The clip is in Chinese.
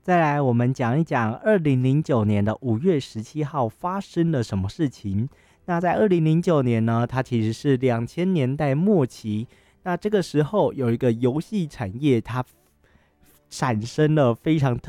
再来，我们讲一讲2009年的5月17号发生了什么事情。那在2009年呢，它其实是2000年代末期。那这个时候有一个游戏产业，它产生了非常